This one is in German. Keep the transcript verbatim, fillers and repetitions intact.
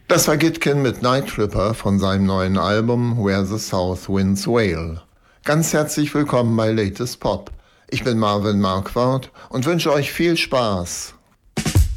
Das war Gitkin mit Night Tripper von seinem neuen Album Where the South Winds Wail. Ganz herzlich willkommen bei Latest Pop. Ich bin Marvin Marquardt und wünsche euch viel Spaß.